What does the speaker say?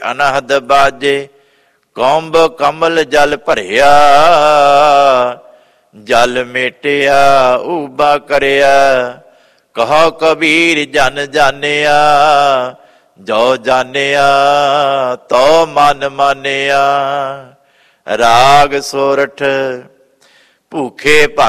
ਅਨਹਦ ਬਾਜੇ comb ਕਮਲ ਜਲ ਭਰਿਆ, ਜਲ ਮੇਟਿਆ ਊਬਾ ਕਰਿਆ। ਕਹੋ ਕਬੀਰ ਜਨ ਜਾਣਿਆ, ਜੋ ਜਾਣਿਆ ਤੋ ਮਨ ਮਾਨਿਆ। ਰਾਗ ਸੋਰਠ ਭੂਖੇ